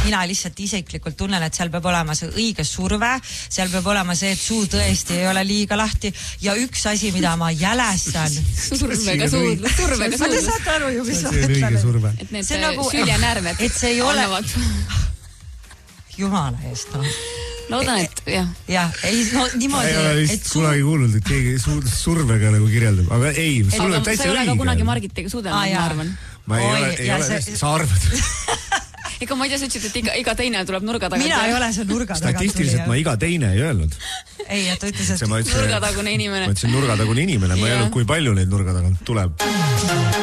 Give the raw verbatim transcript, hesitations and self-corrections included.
mina lihtsalt isiklikult tunnen, et seal peab olema see õige surve, seal peab olema see, et suu tõesti ei ole liiga lahti ja üks asi, mida ma jälestan. Survega suudlus, survega suudlus. Te saate aru ju, mis ma ütlen. Et need nagu, süljenärved et see ei ole jumala eest, no. Loodan, et jah. Jah, ei, no niimoodi. Ei ole vist kunagi kuulnud, et keegi survega nagu kirjeldab. Aga ei, sul on täitsa õige. Sa ei ole ka kunagi Margitega suudelnud, ma arvan. Ma ei ole, ei ole, sa arvad. Ega ma ei tea, sa ütlesid, et iga, iga teine tuleb nurga tagant. Mina ei ole see nurga tagant. Statistiliselt ma iga teine ei öelnud. Ei, et ta ütles, et nurgatagune inimene. Ma ütlesin nurgatagune inimene, ma ei öelnud, kui palju neid nurga tagant tuleb.